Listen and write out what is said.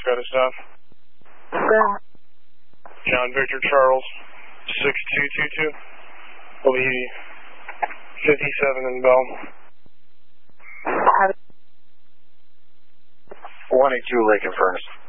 Dakota South. John Victor Charles, 6222. Will be 57 in Bell. 182 Lake and Furnace.